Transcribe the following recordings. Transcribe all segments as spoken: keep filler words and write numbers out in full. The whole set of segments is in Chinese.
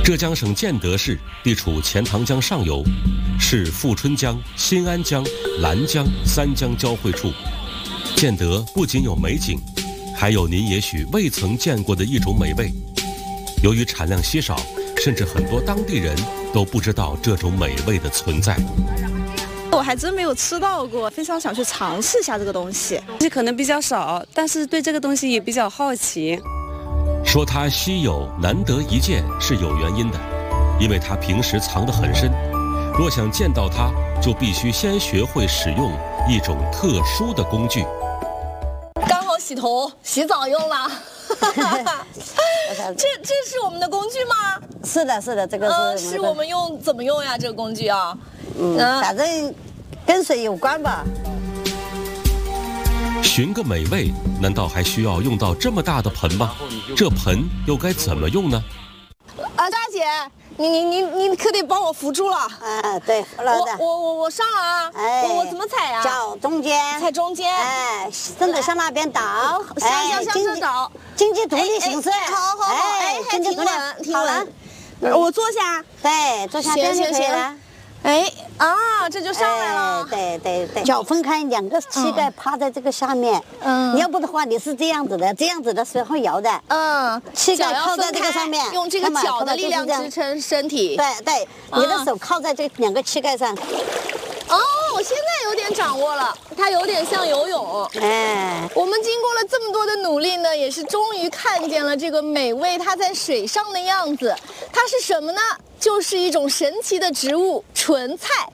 浙江省建德市地处钱塘江上游，是富春江、新安江、兰江三江交汇处。建德不仅有美景，还有您也许未曾见过的一种美味。由于产量稀少，甚至很多当地人都不知道这种美味的存在。 我还真没有吃到过，非常想去尝试一下这个东西。 可能比较少，但是对这个东西也比较好奇。 说它稀有难得一见是有原因的，因为它平时藏得很深，若想见到它，就必须先学会使用一种特殊的工具。 刚好洗头、洗澡用了。这这是我们的工具吗？ 是的，是的，这个是、 呃、是我们用怎么用呀？这个工具啊？ 嗯，反正跟水有关吧。 寻个美味，难道还需要用到这么大的盆吗？这盆又该怎么用呢？ 啊，大姐，你你你你可得帮我扶住了。 啊，对，扶了的。 我我我我上啊！哎，我我怎么踩呀？ 脚中间， 踩中间。 哎，身子向那边倒， 向向向这倒， 经济独立形式。 好好好，哎，挺稳，挺稳。我坐下。 对，坐下边就可以了。 哎啊，这就上来了。 对对对，脚分开，两个膝盖趴在这个下面。嗯，要不的话，你是这样子的，这样子的时候摇的。嗯，膝盖靠在这个上面， 用这个脚的力量支撑身体。 对对，你的手靠在这两个膝盖上。 哦，我现在有点掌握了，它有点像游泳。哎，我们经过了这么多的努力呢，也是终于看见了这个美味它在水上的样子。它是什么呢？就是一种神奇的植物——莼菜。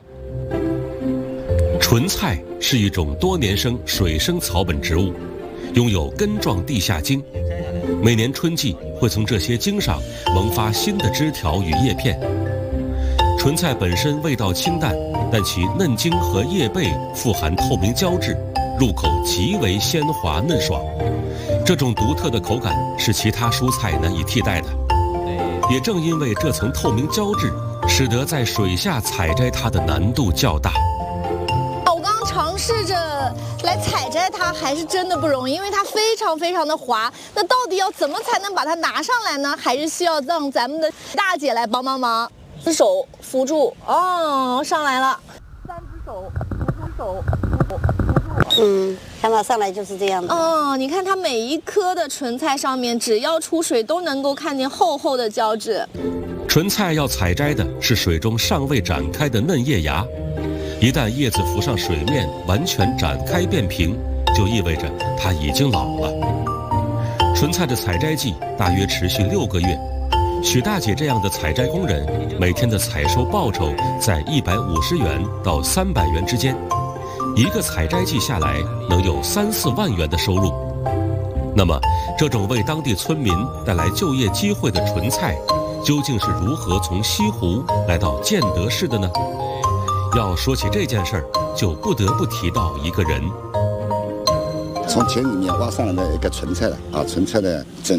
莼菜是一种多年生水生草本植物，拥有根状地下茎，每年春季会从这些茎上萌发新的枝条与叶片。莼菜本身味道清淡，但其嫩茎和叶背富含透明胶质，入口极为鲜滑嫩爽。这种独特的口感是其他蔬菜难以替代的。也正因为这层透明胶质，使得在水下采摘它的难度较大。 我刚刚尝试着来采摘它，还是真的不容易，因为它非常非常的滑。那到底要怎么才能把它拿上来呢？还是需要让咱们的大姐来帮帮忙。只手扶住，哦，上来了。三只手扶住手，扶住。 嗯，看它上来就是这样的。 哦，你看它每一颗的莼菜上面，只要出水都能够看见厚厚的胶质。 莼菜要采摘的是水中尚未展开的嫩叶芽，一旦叶子浮上水面，完全展开变平，就意味着它已经老了。莼菜的采摘季大约持续六个月。许大姐这样的采摘工人，每天的采收报酬在一百五十元到三百元之间，一个采摘季下来能有三四万元的收入。那么，这种为当地村民带来就业机会的莼菜，究竟是如何从西湖来到建德市的呢？要说起这件事儿，就不得不提到一个人。 从田里面挖上来的一个莼菜了啊，莼菜的整